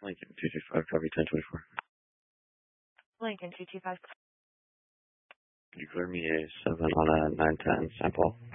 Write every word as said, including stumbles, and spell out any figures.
Lincoln two two five, copy ten twenty-four. Lincoln two two five. Could you clear me a seven on a nine ten sample?